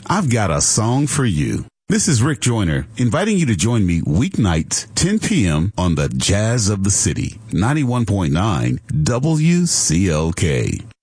I've got a song for you. This is Rick Joyner, inviting you to join me weeknights, 10 p.m. on the Jazz of the City, 91.9 WCLK.